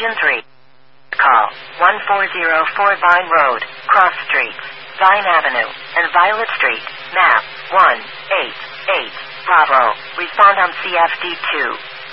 Region 3. Call 1404 Vine Road, Cross Streets, Vine Avenue, and Violet Street, map 188 Bravo. Respond on CFD2.